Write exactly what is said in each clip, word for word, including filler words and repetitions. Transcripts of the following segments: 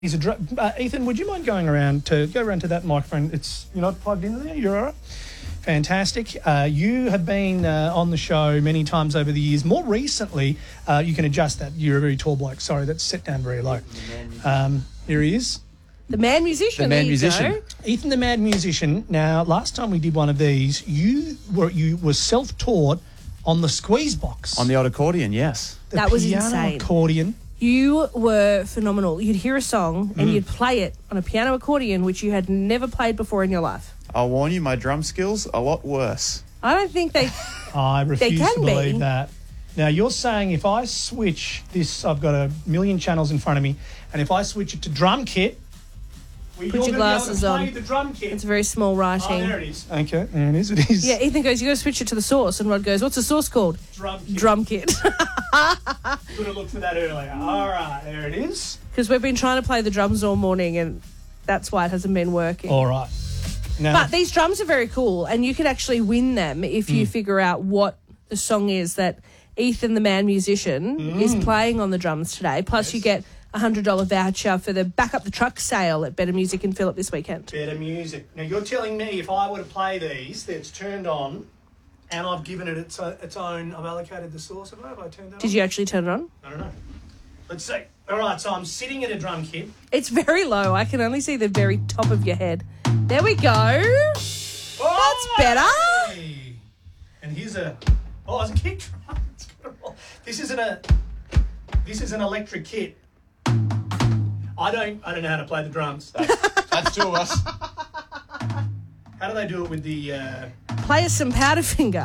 He's a dr- uh, Ethan, would you mind going around to go around to that microphone? It's you're not plugged in there. You're all right. Fantastic. Uh, you have been uh, on the show many times over the years. More recently, uh, you can adjust that. You're a very tall bloke. Sorry, that's set down very low. Um, here he is. The man musician. The man there you musician. go. Ethan, the mad musician. Now, last time we did one of these, you were you were self-taught on the squeeze box. On the old accordion, yes. The That was piano insane. accordion. You were phenomenal. You'd hear a song and Mm. you'd play it on a piano accordion, which you had never played before in your life. I'll warn you, my drum skills a lot worse. I don't think they... I refuse can to believe be. that. Now, you're saying if I switch this, I've got a million channels in front of me, and if I switch it to drum kit, well, Put you're your gonna be able to glasses play on. the drum kit. It's very small Oh, writing. there it is. Okay, there it is. It is. Yeah, Ethan goes, you got to switch it to the source. And Rod goes, what's the source called? Drum kit. Drum kit. Could have looked for that earlier. All right, there it is. Because we've been trying to play the drums all morning and that's why it hasn't been working. All right. Now, But these drums are very cool, and you can actually win them if Hmm. you figure out what the song is that Ethan, the man musician, is playing on the drums today. Plus, you get a one hundred dollars voucher for the Back Up the Truck sale at Better Music in Phillip this weekend. better music. Now, you're telling me if I were to play these, that it's turned on, and I've given it its, uh, its own, I've allocated the source, have I? Have I turned that on? Did you actually turn it on? I don't know. Let's see. All right, so I'm sitting at a drum kit. It's very low. I can only see the very top of your head. There we go. Oh, better. hey. And here's a... Oh, it's a kick drum. It's got a roll. This isn't a... This is an electric kit. I don't I don't know how to play the drums. That's two of us. How do they do it with the... Uh, Play us some Powderfinger.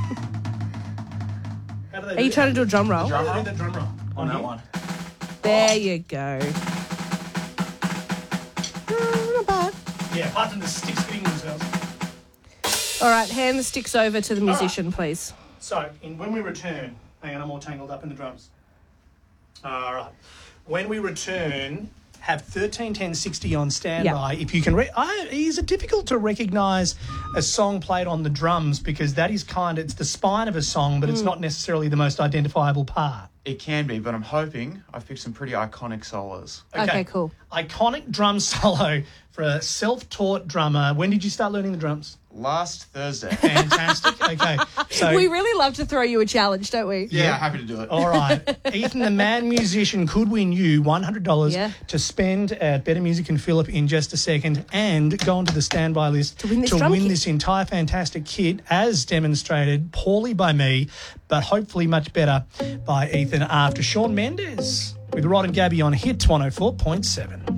how do they Are do you that? trying to do a drum roll? How do they do the drum roll? On that here? one. There you go. Yeah, apart from the sticks hitting themselves. All right, hand the sticks over to the musician, please. So, in, when we return... Hang on, I'm all tangled up in the drums. All right. When we return, have thirteen ten sixty on standby. If you can... Re- I, is it difficult to recognise a song played on the drums because that is kind of... It's the spine of a song, but it's not necessarily the most identifiable part. It can be, but I'm hoping I've picked some pretty iconic solos. Okay, cool. Iconic drum solo for a self-taught drummer. When did you start learning the drums? Last Thursday. Fantastic. Okay. So... We really love to throw you a challenge, don't we? Yeah, happy to do it. All right. Ethan, the man musician, could win you one hundred dollars Yeah. to spend at Better Music in Phillip in just a second and go onto the standby list To win this drum kit. this entire fantastic kit as demonstrated poorly by me, but hopefully much better by Ethan after Shawn Mendes with Rod and Gabby on Hits one oh four point seven.